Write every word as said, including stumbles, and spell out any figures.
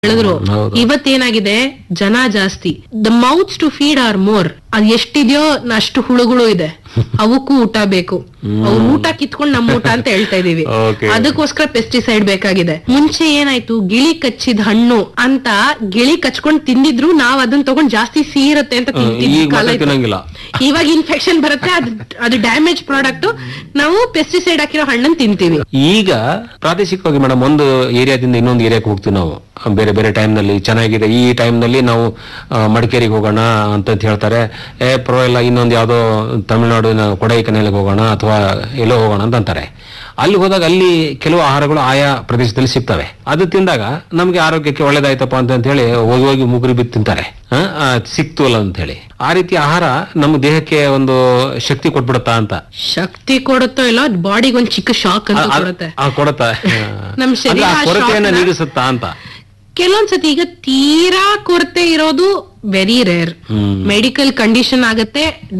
ಹೇಳಿದ್ರು. ಇವತ್ತೇನಾಗಿದೆ, ಜನ ಜಾಸ್ತಿ, the mouths to feed R more. ಅದ್ ಎಷ್ಟಿದ್ಯೋ ಅಷ್ಟು ಹುಳುಗಳು ಇದೆ, ಅವಕ್ಕೂ ಊಟ ಬೇಕು. ಅವ್ರ ಊಟ ಕಿತ್ಕೊಂಡ್ ನಮ್ಮ ಊಟ ಅಂತ ಹೇಳ್ತಾ ಇದೀವಿ. ಅದಕ್ಕೋಸ್ಕರ ಪೆಸ್ಟಿಸೈಡ್ ಬೇಕಾಗಿದೆ. ಮುಂಚೆ ಏನಾಯ್ತು, ಗಿಳಿ ಕಚ್ಚಿದ ಹಣ್ಣು ಅಂತ ಗಿಳಿ ಕಚ್ಕೊಂಡ್ ತಿಂದಿದ್ರು, ನಾವ್ ಅದನ್ನ ತಗೊಂಡ್ ಜಾಸ್ತಿ ಸೀರತ್ತೆ ಅಂತ ತಿಂತಿದ್ವಿ ಕಾಲ ಇತ್ತು. ಇವಾಗ ಇನ್ಫೆಕ್ಷನ್ ಬರುತ್ತೆ, ಅದು ಅದು ಡ್ಯಾಮೇಜ್ ಪ್ರಾಡಕ್ಟ್, ನಾವು ಪೆಸ್ಟಿಸೈಡ್ ಹಾಕಿರೋ ಹಣ್ಣನ್ನು ತಿಂತೀವಿ. ಈಗ ಪ್ರಾದೇಶಿಕವಾಗಿ ಮೇಡಮ್, ಒಂದು ಏರಿಯಾದಿಂದ ಇನ್ನೊಂದು ಏರಿಯಾಕ್ಕೆ ಹೋಗ್ತೀವಿ ನಾವು, ಬೇರೆ ಬೇರೆ ಟೈಮ್ ನಲ್ಲಿ ಚೆನ್ನಾಗಿದೆ, ಈ ಟೈಮ್ ನಲ್ಲಿ ನಾವು ಮಡಿಕೇರಿಗೆ ಹೋಗೋಣ ಅಂತ ಹೇಳ್ತಾರೆ. ಏ ಪರವಾಗಿಲ್ಲ, ಇನ್ನೊಂದು ಯಾವ್ದೋ ತಮಿಳುನಾಡಿನ ಕೊಡೈಕನಾಲಿಗೆ ಹೋಗೋಣ ಅಥವಾ ಎಲ್ಲೋ ಹೋಗೋಣ ಅಂತ ಅಂತಾರೆ. ಅಲ್ಲಿ ಹೋದಾಗ ಅಲ್ಲಿ ಕೆಲವು ಆಹಾರಗಳು ಆಯಾ ಪ್ರದೇಶದಲ್ಲಿ ಸಿಗ್ತವೆ. ಅದು ತಿಂದಾಗ ನಮ್ಗೆ ಆರೋಗ್ಯಕ್ಕೆ ಒಳ್ಳೇದಾಯ್ತಪ್ಪ ಅಂತ ಹೇಳಿ ಹೋಗಿ ಹೋಗಿ ಮುಗುರಿ ಬಿದ್ದು ತಿಂತಾರೆ, ಸಿಕ್ತು ಅಲ್ಲ ಅಂತ ಹೇಳಿ. ಆ ರೀತಿ ಆಹಾರ ನಮ್ಮ ದೇಹಕ್ಕೆ ಒಂದು ಶಕ್ತಿ ಕೊಟ್ಬಿಡುತ್ತಾ ಅಂತ. ಶಕ್ತಿ ಕೊಡುತ್ತೋ ಇಲ್ಲ, ಬಾಡಿಗೆ ಒಂದು ಚಿಕ್ಕ ಶಾಕ್ ಅಂತ ಕೊಡುತ್ತೆ. ಕೊಡುತ್ತಾ ನಮ್ ಶರೀರ ಕೊರತೆಯನ್ನ ನೀಗಿಸುತ್ತಾ ಅಂತ. ಕೆಲವೊಂದ್ಸತಿ ಈಗ ತೀರಾ ಕೊರತೆ ಇರೋದು ವೆರಿ ರೇರ್, ಮೆಡಿಕಲ್ ಕಂಡೀಷನ್ ಆಗತ್ತೆ,